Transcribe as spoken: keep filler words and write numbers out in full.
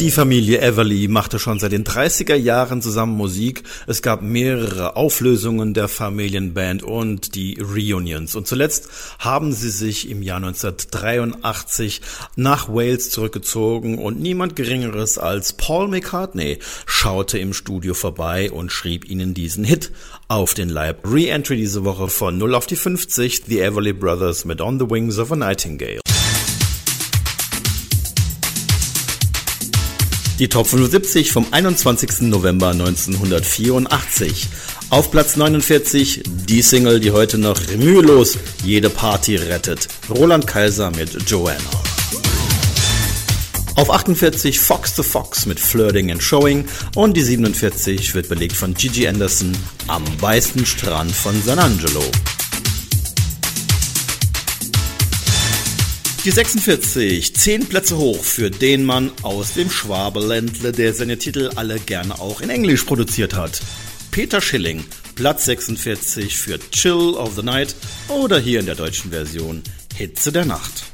Die Familie Everly machte schon seit den dreißiger Jahren zusammen Musik. Es gab mehrere Auflösungen der Familienband und die Reunions. Und zuletzt haben sie sich im Jahr neunzehnhundertdreiundachtzig nach Wales zurückgezogen und niemand Geringeres als Paul McCartney schaute im Studio vorbei und schrieb ihnen diesen Hit auf den Leib. Re-Entry diese Woche von null auf die fünfzig, The Everly Brothers mit On the Wings of a Nightingale. Die Top fünfundsiebzig vom einundzwanzigsten November neunzehnhundertvierundachtzig. Auf Platz neunundvierzig die Single, die heute noch mühelos jede Party rettet. Roland Kaiser mit Joanna. Auf achtundvierzig Fox the Fox mit Flirting and Showing und die siebenundvierzig wird belegt von Gigi Anderson, Am weißen Strand von San Angelo. Die sechsundvierzig, zehn Plätze hoch für den Mann aus dem Schwabeländle, der seine Titel alle gerne auch in Englisch produziert hat. Peter Schilling, Platz sechsundvierzig für Chill of the Night oder hier in der deutschen Version Hitze der Nacht.